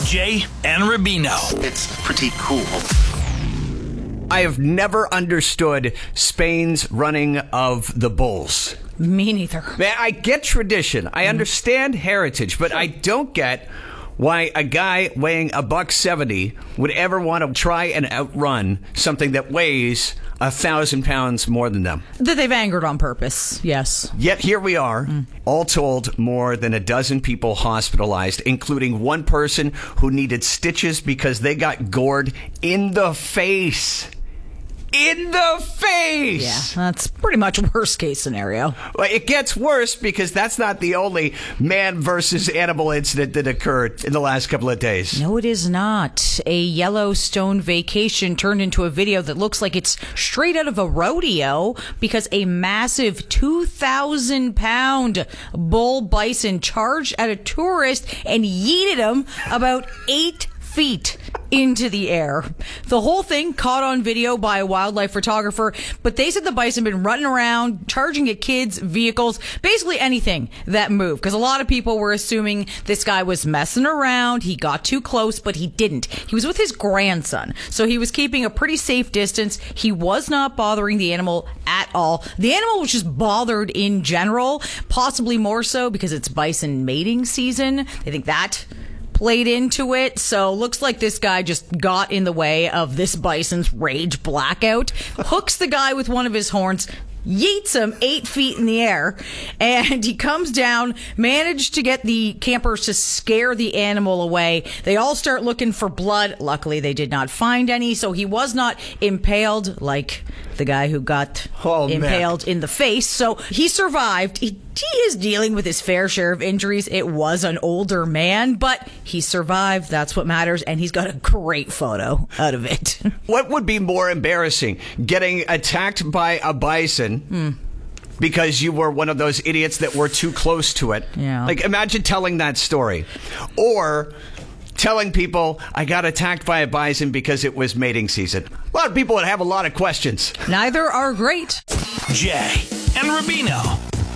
Jay and Rubino. It's pretty cool. I have never understood Spain's running of the bulls. Me neither. Man, I get tradition. I understand heritage, but I don't get why a guy weighing $170 would ever want to try and outrun something that weighs 1,000 pounds more than them. That they've angered on purpose, yes. Yet here we are, all told, more than a dozen people hospitalized, including one person who needed stitches because they got gored in the face. In the face! Yeah, that's pretty much worst case scenario. Well, it gets worse because that's not the only man versus animal incident that occurred in the last couple of days. No, it is not. A Yellowstone vacation turned into a video that looks like it's straight out of a rodeo because a massive 2,000-pound bull bison charged at a tourist and yeeted him about 8 feet into the air. The whole thing caught on video by a wildlife photographer, but they said the bison been running around, charging at kids, vehicles, basically anything that moved, because a lot of people were assuming this guy was messing around, he got too close, but he didn't. He was with his grandson, so he was keeping a pretty safe distance. He was not bothering the animal at all. The animal was just bothered in general, possibly more so because it's bison mating season. They think that played into it. So looks like this guy just got in the way of this bison's rage blackout, hooks the guy with one of his horns, yeets him 8 feet in the air, and he comes down, managed to get the campers to scare the animal away. They all start looking for blood. Luckily, they did not find any, so he was not impaled like the guy who got impaled in the face. So he survived. He is dealing with his fair share of injuries. It was an older man, but he survived. That's what matters, and he's got a great photo out of it. What would be more embarrassing? Getting attacked by a bison because you were one of those idiots that were too close to it. Yeah. Like, imagine telling that story. Or telling people, I got attacked by a bison because it was mating season. A lot of people would have a lot of questions. Neither are great. Jay and Rubino.